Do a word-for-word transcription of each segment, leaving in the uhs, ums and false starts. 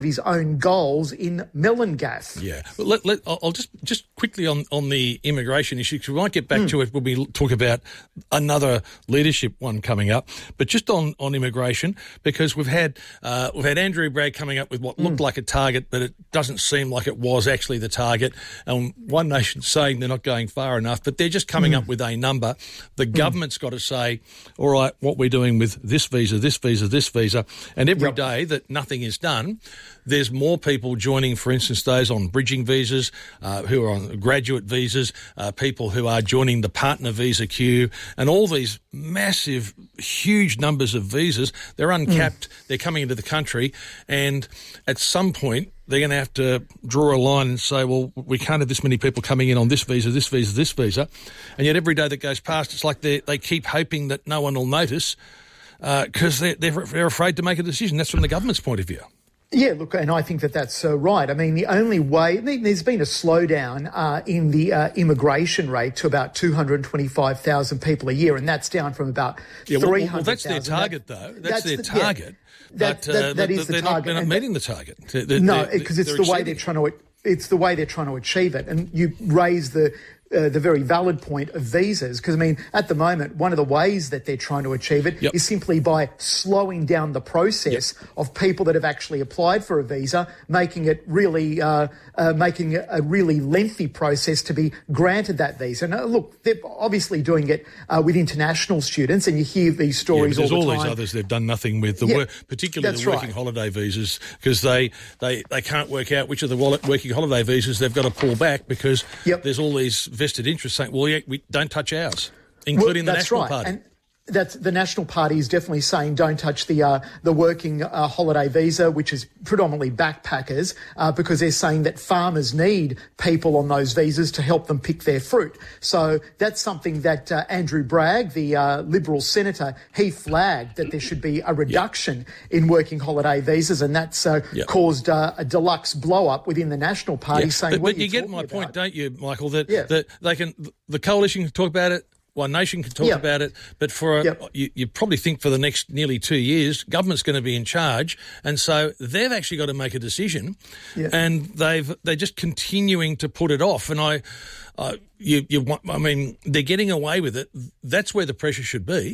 his own goals in Mellengath. Yeah. Well, let, let, I'll just just quickly on, on the immigration issue, because we might get back mm. to it when we talk about another leadership one coming up. But just on, on immigration, because we've had uh, we've had Andrew Bragg coming up with what looked mm. like a target, but it doesn't seem like it was actually the target. And One Nation's saying they're not going far enough, but they're just coming mm. up with a number. The mm. government's got to say, all right, what we're doing with this visa, this visa, this visa, and every yep. day that nothing is done, there's more people joining, for instance, those on bridging visas, uh, who are on graduate visas, uh, people who are joining the partner visa queue, and all these massive, huge numbers of visas. They're uncapped. Mm. They're coming into the country, and at some point they're going to have to draw a line and say, well, we can't have this many people coming in on this visa, this visa, this visa. And yet every day that goes past, it's like they they keep hoping that no one will notice because uh, they're, they're, they're afraid to make a decision. That's from the government's point of view. Yeah, look, and I think that that's uh, right. I mean, the only way, there's been a slowdown uh, in the uh, immigration rate to about two hundred twenty-five thousand people a year, and that's down from about yeah, three hundred thousand. Well, that's their target, that, though. That's, that's their the, target. Yeah, that, but, that, uh, that is the they're target. Not, they're not meeting the target. They're, no, because it's the way they're exceeding. trying to, it's the way they're trying to achieve it. And you raise the, Uh, the very valid point of visas, because, I mean, at the moment, one of the ways that they're trying to achieve it yep. is simply by slowing down the process yep. of people that have actually applied for a visa, making it really, uh, uh, making it a really lengthy process to be granted that visa. And uh, look, they're obviously doing it uh, with international students, and you hear these stories yeah, all the all time. There's all these others they've done nothing with, the yeah, work, particularly the working right. holiday visas, because they, they, they can't work out which of the working holiday visas they've got to pull back because yep. there's all these vested interests saying, well, yeah, we don't touch ours, including well, the National right. Party. And that's the National Party is definitely saying don't touch the uh, the working uh, holiday visa, which is predominantly backpackers, uh, because they're saying that farmers need people on those visas to help them pick their fruit. So that's something that uh, Andrew Bragg, the uh, Liberal senator, he flagged that there should be a reduction yep. in working holiday visas, and that's uh, yep. caused uh, a deluxe blow-up within the National Party yeah. saying, But, what but you, you get my about? point, don't you, Michael, that, yeah. that they can, the coalition can talk about it, One Nation can talk yep. about it, but for a, yep. you, you probably think for the next nearly two years, government's going to be in charge, and so they've actually got to make a decision, yep. and they've they're just continuing to put it off. And I, uh, you, you, I mean, they're getting away with it. That's where the pressure should be.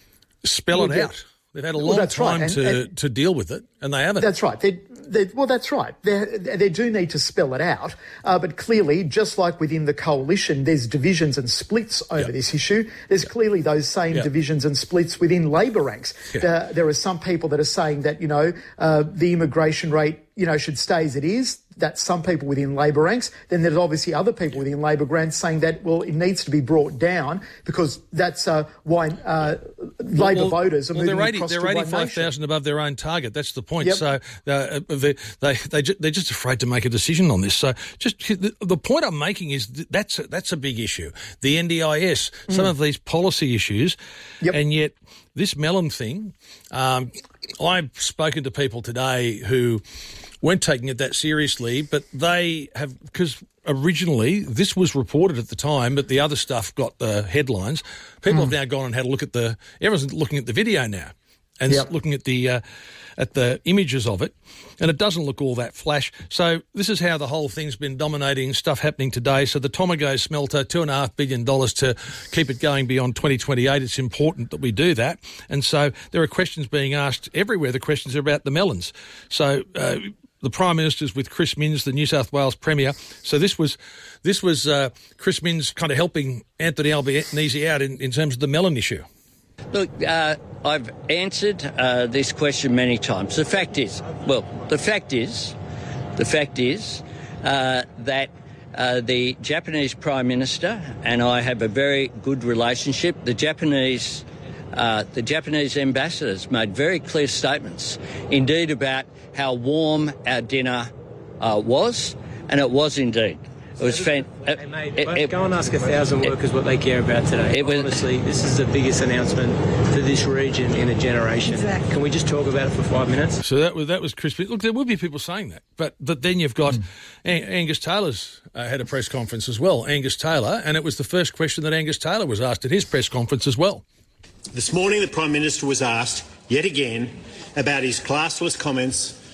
Spell well, it yeah. out. They've had a well, long that's time right. and, to, and, to deal with it, and they haven't. That's right. They, they, well, that's right. They, they do need to spell it out. Uh, but clearly, just like within the coalition, there's divisions and splits over yep. this issue. There's yep. clearly those same yep. divisions and splits within Labor ranks. Yep. Uh, there are some people that are saying that, you know, uh, the immigration rate, you know, should stay as it is. That's some people within Labor ranks. Then there's obviously other people within Labor ranks saying that, well, it needs to be brought down because that's uh, why uh, Labor well, voters are well, moving they're eighty, across they're to One eighty-five thousand above their own target. That's the point. Yep. So uh, they, they, they, they're just afraid to make a decision on this. So just the, the point I'm making is that that's, a, that's a big issue. The N D I S, mm. some of these policy issues, yep. and yet this Mellon thing, um, I've spoken to people today who weren't taking it that seriously, but they have, because originally this was reported at the time, but the other stuff got the headlines. People mm. have now gone and had a look at the, everyone's looking at the video now and yep. looking at the uh, at the images of it, and it doesn't look all that flash. So this is how the whole thing's been dominating stuff happening today. So the Tomago smelter, two and a half billion dollars to keep it going beyond twenty twenty-eight. It's important that we do that. And so there are questions being asked everywhere. The questions are about the melons. So uh, the Prime Minister's with Chris Minns, the New South Wales Premier. So this was this was uh, Chris Minns kind of helping Anthony Albanese out in, in terms of the melon issue. Look, uh, I've answered uh, this question many times. The fact is, well, the fact is, the fact is uh, that uh, the Japanese Prime Minister and I have a very good relationship. The Japanese, uh, the Japanese ambassadors made very clear statements, indeed, about how warm our dinner uh, was, and it was indeed. It was fan- hey, mate, it, it, go and ask a thousand workers it, what they care about today. It was, Honestly, this is the biggest announcement for this region in a generation. Exactly. Can we just talk about it for five minutes? So that was that was Chris. Look, there will be people saying that, but but then you've got mm. Ang- Angus Taylor's uh, had a press conference as well. Angus Taylor, and it was the first question that Angus Taylor was asked at his press conference as well. This morning, the Prime Minister was asked yet again about his classless comments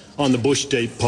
on the Bush Deep pipeline.